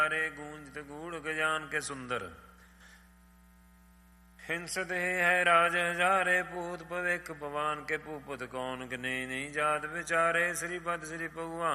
ਗੂੰਜਤ ਗੂੜ ਗਜਾਨ ਕੇ ਸੁੰਦਰ। ਹਿੰਸਤ ਹੈ ਰਾਜ ਹਜ਼ਾਰੇ ਭੂਤ ਭਵਿਖ ਭਵਾਨ ਕੇ ਭੂਪਤ ਕੌਣ ਗਿਨੇ ਨਹੀਂ ਜਾਤ ਵਿਚਾਰੇ। ਸ੍ਰੀ ਪਦ ਸ੍ਰੀ ਭਗਵਾਨ